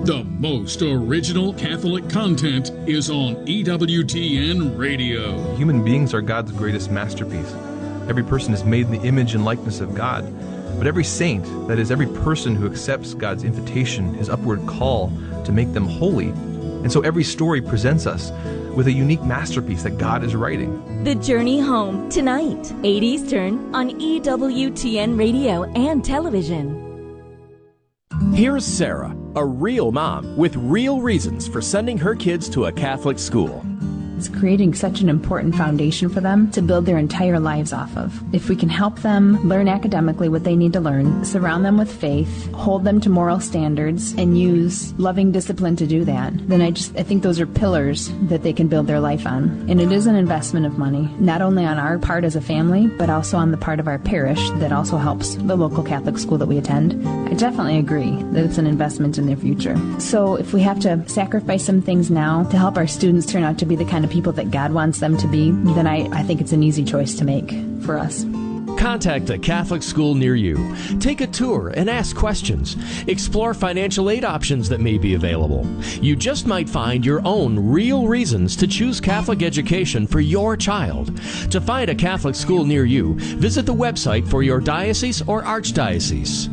The most original Catholic content is on EWTN Radio. Human beings are God's greatest masterpiece. Every person is made in the image and likeness of God. But every saint, that is, every person who accepts God's invitation, his upward call to make them holy. And so every story presents us with a unique masterpiece that God is writing. The Journey Home, tonight, 8 Eastern, on EWTN Radio and television. Here's Sarah, a real mom with real reasons for sending her kids to a Catholic school. It's creating such an important foundation for them to build their entire lives off of. If we can help them learn academically what they need to learn, surround them with faith, hold them to moral standards, and use loving discipline to do that, then I think those are pillars that they can build their life on. And it is an investment of money, not only on our part as a family, but also on the part of our parish that also helps the local Catholic school that we attend. I definitely agree that it's an investment in their future. So if we have to sacrifice some things now to help our students turn out to be the kind of people that God wants them to be, then I think it's an easy choice to make for us. Contact a Catholic school near you. Take a tour and ask questions. Explore financial aid options that may be available. You just might find your own real reasons to choose Catholic education for your child. To find a Catholic school near you, visit the website for your diocese or archdiocese.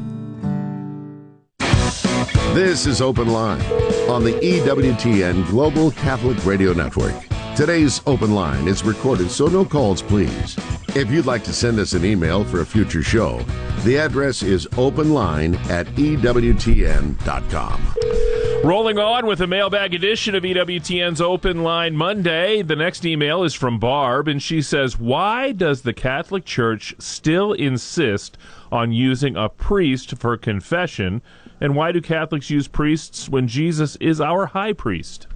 This is Open Line on the EWTN Global Catholic Radio Network. Today's Open Line is recorded, so no calls, please. If you'd like to send us an email for a future show, the address is openline@ewtn.com. Rolling on with a mailbag edition of EWTN's Open Line Monday. The next email is from Barb, and she says, why does the Catholic Church still insist on using a priest for confession, and why do Catholics use priests when Jesus is our high priest?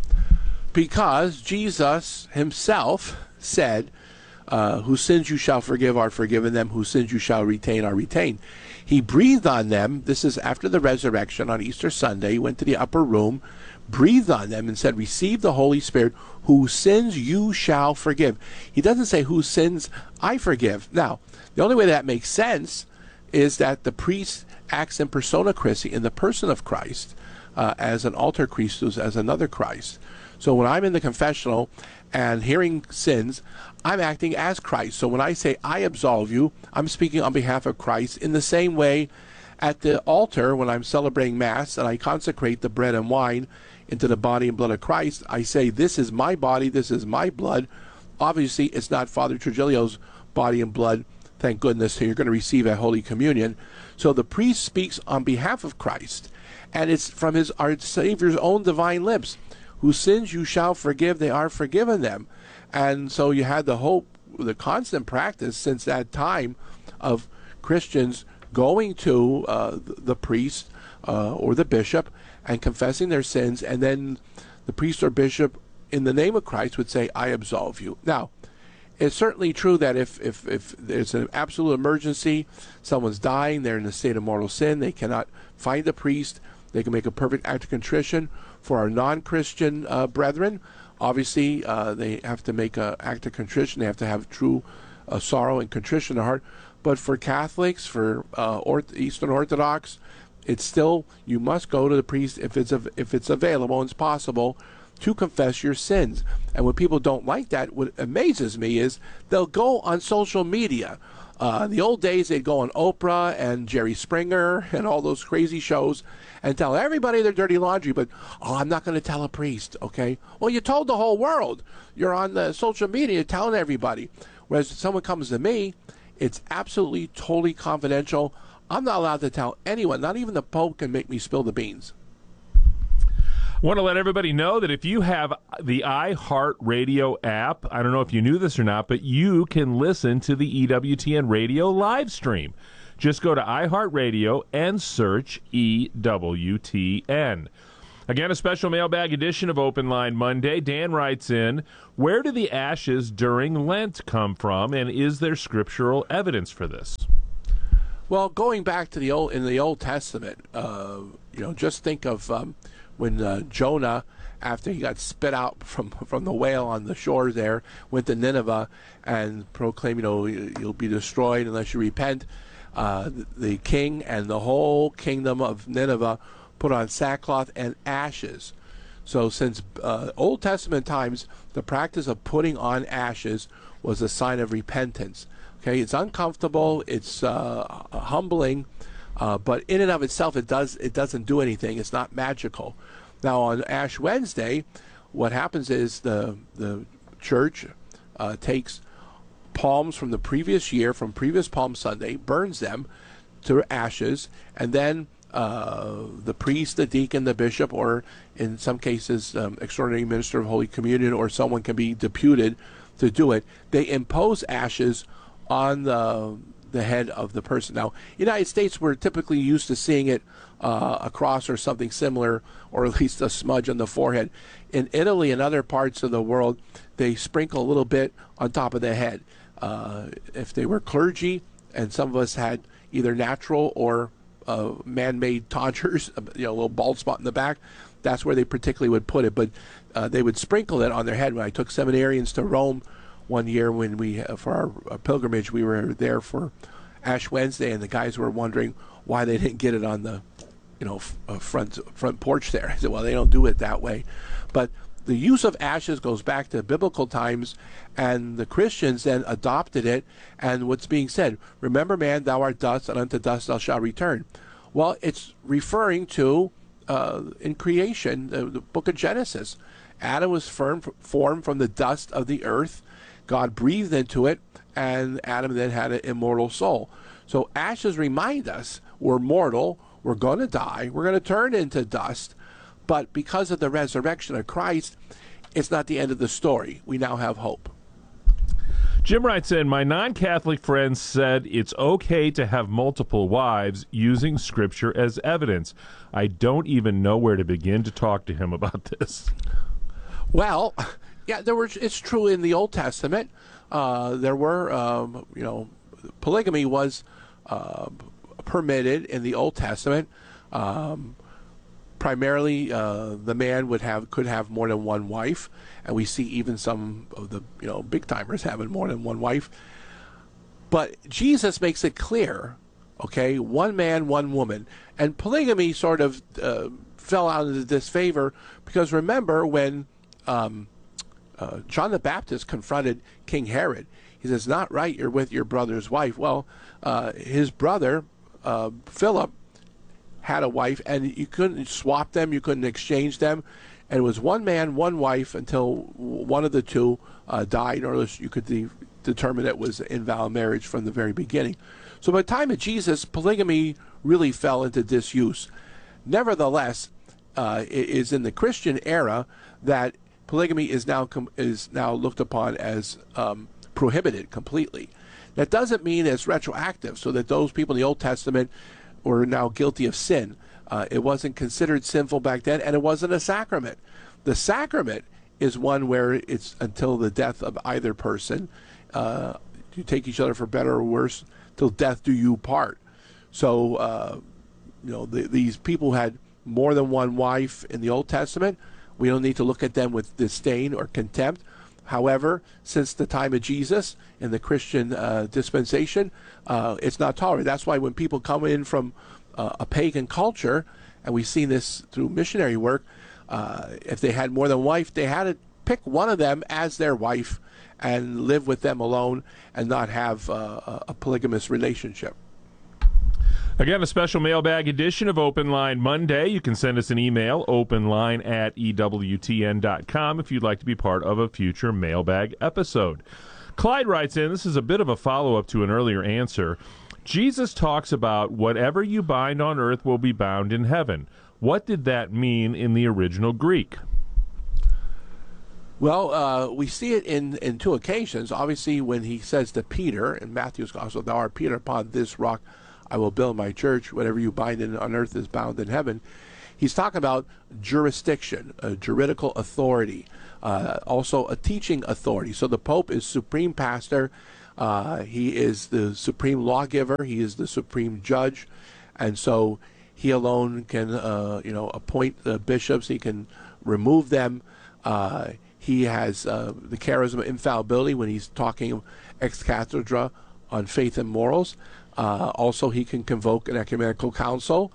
Because Jesus himself said, whose sins you shall forgive are forgiven them, whose sins you shall retain are retained. He breathed on them. This is after the resurrection on Easter Sunday. He went to the upper room, breathed on them, and said, receive the Holy Spirit, whose sins you shall forgive. He doesn't say whose sins I forgive. Now, the only way that makes sense is that the priest acts in persona Christi, in the person of Christ, as an alter Christus, as another Christ. So when I'm in the confessional and hearing sins, I'm acting as Christ. So when I say I absolve you, I'm speaking on behalf of Christ. In the same way, at the altar, when I'm celebrating Mass and I consecrate the bread and wine into the body and blood of Christ, I say, this is my body, this is my blood. Obviously, it's not Father Trigilio's body and blood, thank goodness, so you're going to receive a Holy Communion. So the priest speaks on behalf of Christ, and it's from our Savior's own divine lips. Whose sins you shall forgive, they are forgiven them. And so you had the hope, the constant practice since that time of Christians going to the priest or the bishop and confessing their sins, and then the priest or bishop, in the name of Christ, would say, I absolve you. Now, it's certainly true that if there's an absolute emergency, someone's dying, they're in a state of mortal sin, they cannot find a priest, they can make a perfect act of contrition. For our non-Christian brethren, obviously they have to make an act of contrition. They have to have true sorrow and contrition in their heart. But for Catholics, for Eastern Orthodox, it's still, you must go to the priest if it's available and it's possible to confess your sins. And when people don't like that, what amazes me is they'll go on social media. In the old days, they'd go on Oprah and Jerry Springer and all those crazy shows and tell everybody their dirty laundry, but, I'm not going to tell a priest, okay? Well, you told the whole world. You're on the social media telling everybody. Whereas if someone comes to me, it's absolutely, totally confidential. I'm not allowed to tell anyone. Not even the Pope can make me spill the beans. I want to let everybody know that if you have the iHeartRadio app, I don't know if you knew this or not, but you can listen to the EWTN radio live stream. Just go to iHeartRadio and search EWTN. Again, a special mailbag edition of Open Line Monday. Dan writes in, where do the ashes during Lent come from, and is there scriptural evidence for this? Well, going back to the Old Testament, just think of when Jonah, after he got spit out from the whale on the shore there, went to Nineveh and proclaimed, you'll be destroyed unless you repent. The king and the whole kingdom of Nineveh put on sackcloth and ashes. So since Old Testament times, the practice of putting on ashes was a sign of repentance. Okay, it's uncomfortable, it's humbling, but in and of itself, it doesn't do anything. It's not magical. Now on Ash Wednesday, what happens is the church takes palms from the previous year, from previous Palm Sunday, burns them to ashes, and then the priest, the deacon, the bishop, or in some cases, extraordinary minister of Holy Communion, or someone can be deputed to do it. They impose ashes on the head of the person. Now, United States, we're typically used to seeing it a cross or something similar, or at least a smudge on the forehead. In Italy and other parts of the world, they sprinkle a little bit on top of the head. If they were clergy, and some of us had either natural or man-made tonsures, a little bald spot in the back, that's where they particularly would put it. But they would sprinkle it on their head. When I took seminarians to Rome one year, when we for our pilgrimage, we were there for Ash Wednesday, and the guys were wondering why they didn't get it on the front porch there. I said, well, they don't do it that way. But the use of ashes goes back to biblical times, and the Christians then adopted it. And what's being said, remember, man, thou art dust, and unto dust thou shalt return. Well, it's referring to, in creation, the book of Genesis. Adam was formed from the dust of the earth. God breathed into it, and Adam then had an immortal soul. So ashes remind us we're mortal, we're going to die, we're going to turn into dust. But because of the resurrection of Christ, it's not the end of the story. We now have hope. Jim writes in, my non-Catholic friends said it's okay to have multiple wives using Scripture as evidence. I don't even know where to begin to talk to him about this. Well, yeah, it's true in the Old Testament. There were, polygamy was permitted in the Old Testament. Primarily, the man could have more than one wife, and we see even some of the big timers having more than one wife. But Jesus makes it clear, okay, one man, one woman, and polygamy sort of fell out into disfavor because remember when John the Baptist confronted King Herod, he says, "Not right, you're with your brother's wife." Well, his brother Philip had a wife, and you couldn't swap them, you couldn't exchange them, and it was one man, one wife until one of the two died, or else you could determine it was invalid marriage from the very beginning. So by the time of Jesus, polygamy really fell into disuse. Nevertheless, it is in the Christian era that polygamy is now looked upon as prohibited completely. That doesn't mean it's retroactive, so that those people in the Old Testament were now guilty of sin. It wasn't considered sinful back then, and it wasn't a sacrament. The sacrament is one where it's until the death of either person. You take each other for better or worse, till death do you part. So, these people had more than one wife in the Old Testament. We don't need to look at them with disdain or contempt. However, since the time of Jesus in the Christian dispensation, it's not tolerated. That's why when people come in from a pagan culture, and we've seen this through missionary work, if they had more than one wife, they had to pick one of them as their wife and live with them alone and not have a polygamous relationship. Again, a special mailbag edition of Open Line Monday. You can send us an email, openline@ewtn.com, if you'd like to be part of a future mailbag episode. Clyde writes in, this is a bit of a follow-up to an earlier answer. Jesus talks about whatever you bind on earth will be bound in heaven. What did that mean in the original Greek? Well, we see it in two occasions. Obviously, when he says to Peter in Matthew's Gospel, "Thou art Peter, upon this rock I will build my church. Whatever you bind on earth is bound in heaven." He's talking about jurisdiction, a juridical authority, also a teaching authority. So the Pope is supreme pastor. He is the supreme lawgiver. He is the supreme judge. And so he alone can, appoint the bishops. He can remove them. He has the charism of infallibility when he's talking ex cathedra on faith and morals. Also, he can convoke an ecumenical council.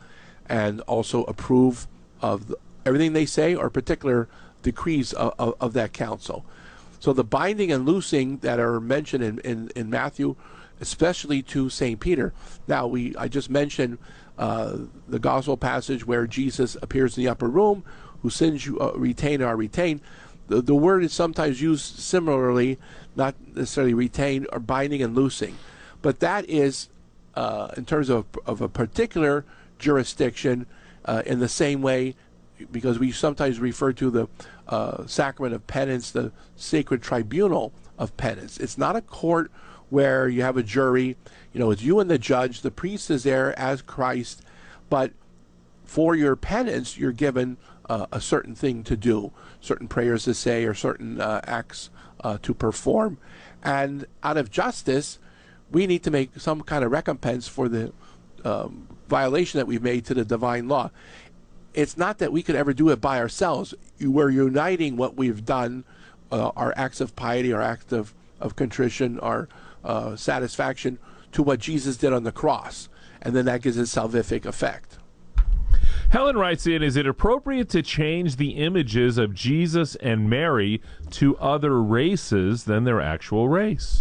and also approve of everything they say or particular decrees of that council. So the binding and loosing that are mentioned in Matthew, especially to St. Peter. Now, I just mentioned the gospel passage where Jesus appears in the upper room, who sins you retain are retained. The word is sometimes used similarly, not necessarily retain or binding and loosing. But that is, in terms of a particular jurisdiction, in the same way, because we sometimes refer to the sacrament of penance, the sacred tribunal of penance. It's not a court where you have a jury, it's you and the judge, the priest is there as Christ, but for your penance, you're given a certain thing to do, certain prayers to say, or certain acts to perform. And out of justice, we need to make some kind of recompense for the violation that we've made to the divine law. It's not that we could ever do it by ourselves. We're uniting what we've done, our acts of piety, our acts of contrition, our satisfaction, to what Jesus did on the cross. And then that gives a salvific effect. Helen writes in, is it appropriate to change the images of Jesus and Mary to other races than their actual race?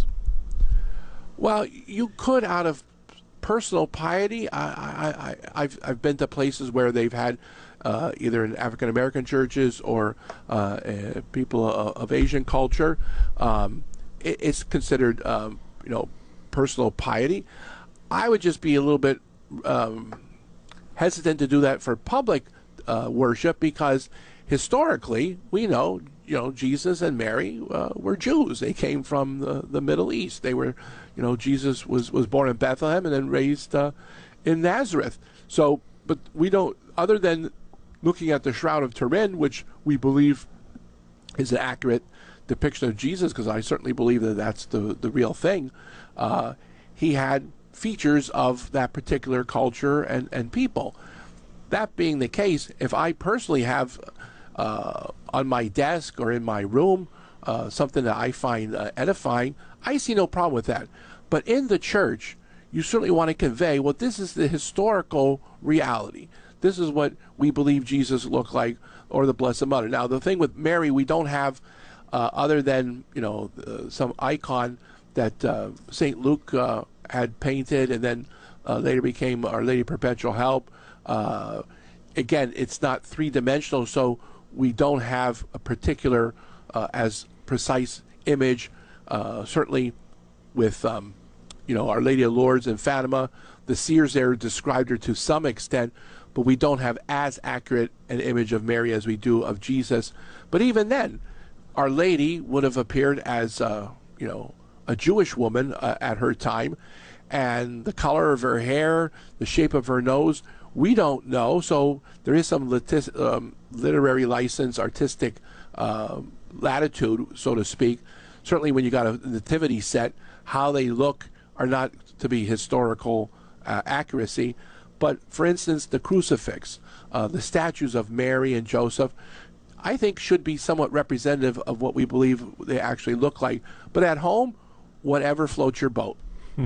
Well, you could, out of personal piety. I've been to places where they've had either in African American churches or people of Asian culture. It's considered personal piety. I would just be a little bit hesitant to do that for public worship, because historically we know Jesus and Mary were Jews. They came from the Middle East. They were, Jesus was born in Bethlehem and then raised in Nazareth. So, but we don't, other than looking at the Shroud of Turin, which we believe is an accurate depiction of Jesus, because I certainly believe that that's the real thing. He had features of that particular culture and people. That being the case, if I personally have on my desk or in my room something that I find edifying, I see no problem with that. But in the church, you certainly want to convey, well, this is the historical reality. This is what we believe Jesus looked like, or the Blessed Mother. Now, the thing with Mary, we don't have, other than some icon that St. Luke had painted, and then later became Our Lady Perpetual Help. Again, it's not three-dimensional, so we don't have a particular as precise image. Certainly with Our Lady of Lourdes and Fatima, the seers there described her to some extent, but we don't have as accurate an image of Mary as we do of Jesus. But even then, Our Lady would have appeared as a Jewish woman at her time, and the color of her hair, the shape of her nose, we don't know. So there is some literary license, artistic latitude, so to speak. Certainly when you got a nativity set, how they look are not to be historical accuracy. But for instance, the crucifix, the statues of Mary and Joseph, I think should be somewhat representative of what we believe they actually look like. But at home, whatever floats your boat.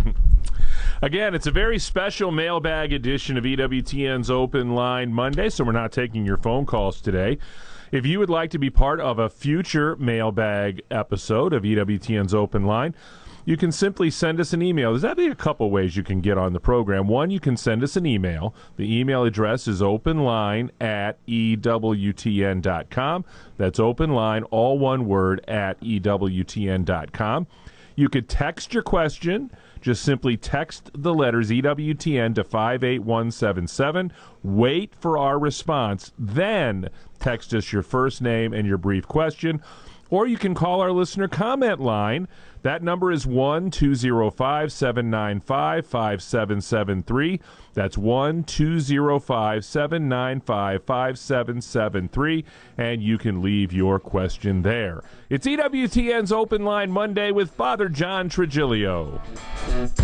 Again, it's a very special mailbag edition of EWTN's Open Line Monday, so we're not taking your phone calls today. If you would like to be part of a future mailbag episode of EWTN's Open Line, you can simply send us an email. There's actually a couple ways you can get on the program. One, you can send us an email. The email address is openline@ewtn.com. That's openline, all one word, @ewtn.com. You could text your question. Just simply text the letters EWTN to 58177. Wait for our response. Then text us your first name and your brief question. Or you can call our listener comment line. That number is 1-205-795-5773. That's 1-205-795-5773. And you can leave your question there. It's EWTN's Open Line Monday with Father John Trigilio.